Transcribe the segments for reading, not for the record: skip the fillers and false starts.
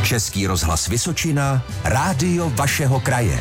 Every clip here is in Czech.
Český rozhlas Vysočina, rádio vašeho kraje.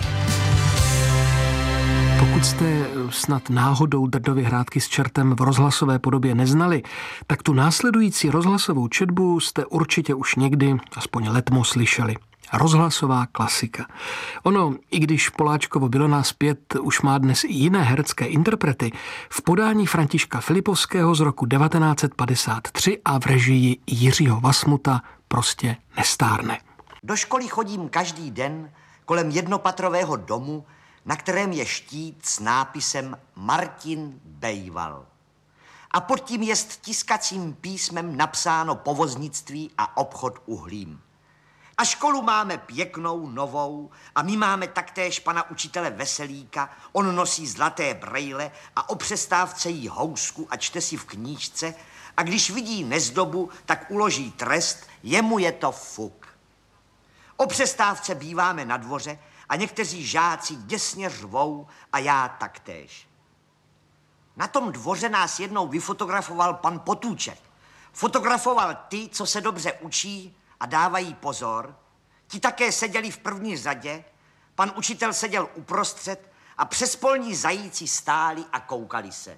Pokud jste snad náhodou Drdovy hrádky s čertem v rozhlasové podobě neznali, tak tu následující rozhlasovou četbu jste určitě už někdy, aspoň letmo, slyšeli. Rozhlasová klasika. Ono, i když Poláčkovo Bylo nás 5 už má dnes i jiné herecké interprety, v podání Františka Filipovského z roku 1953 a v režii Jiřího Vasmuta prostě nestárne. Do školy chodím každý den kolem jednopatrového domu, na kterém je štít s nápisem Martin Bejval. A pod tím je tiskacím písmem napsáno povoznictví a obchod uhlím. A školu máme pěknou, novou a my máme taktéž pana učitele Veselíka. On nosí zlaté brejle a o přestávce jí housku a čte si v knížce a když vidí nezdobu, tak uloží trest, jemu je to fuk. O přestávce býváme na dvoře a někteří žáci děsně řvou a já taktéž. Na tom dvoře nás jednou vyfotografoval pan Potůček. Fotografoval ty, co se dobře učí a dávají pozor. Ti také seděli v první řadě, pan učitel seděl uprostřed a přespolní zajíci stáli a koukali se.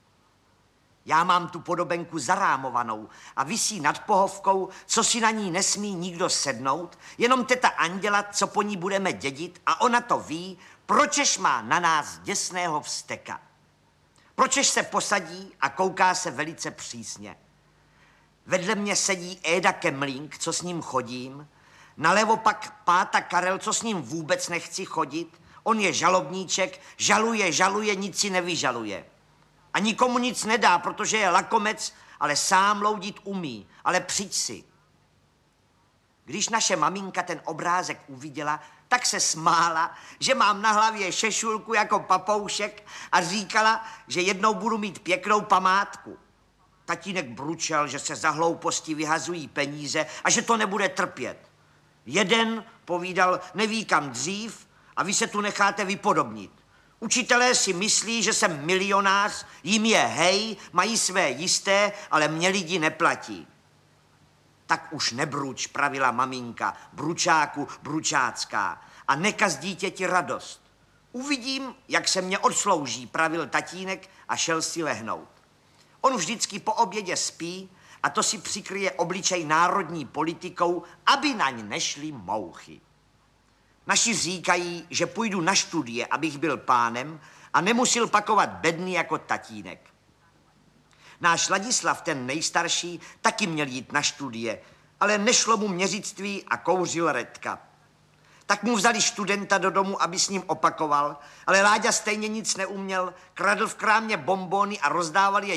Já mám tu podobenku zarámovanou a visí nad pohovkou, co si na ní nesmí nikdo sednout, jenom teta Anděla, co po ní budeme dědit a ona to ví, pročež má na nás děsného vzteka. Pročež se posadí a kouká se velice přísně. Vedle mě sedí Éda Kemlík, co s ním chodím, nalevo pak Páta Karel, co s ním vůbec nechci chodit, on je žalobníček, žaluje, nic si nevyžaluje. A nikomu nic nedá, protože je lakomec, ale sám loudit umí, ale přijď si. Když naše maminka ten obrázek uviděla, tak se smála, že mám na hlavě šešulku jako papoušek a říkala, že jednou budu mít pěknou památku. Tatínek bručel, že se za hlouposti vyhazují peníze a že to nebude trpět. Jeden povídal, neví kam dřív a vy se tu necháte vypodobnit. Učitelé si myslí, že jsem milionář, jim je hej, mají své jisté, ale mě lidi neplatí. Tak už nebruč, pravila maminka, bručáku, bručácká, a nekaz dítěti radost. Uvidím, jak se mě odslouží, pravil tatínek a šel si lehnout. On vždycky po obědě spí a to si přikryje obličej národní politikou, aby naň nešly mouchy. Naši říkají, že půjdu na studie, abych byl pánem a nemusil pakovat bedny jako tatínek. Náš Ladislav, ten nejstarší, taky měl jít na studie, ale nešlo mu měřictví a kouřil redka. Tak mu vzali studenta do domu, aby s ním opakoval, ale Láďa stejně nic neuměl, kradl v krámě bonbony a rozdával je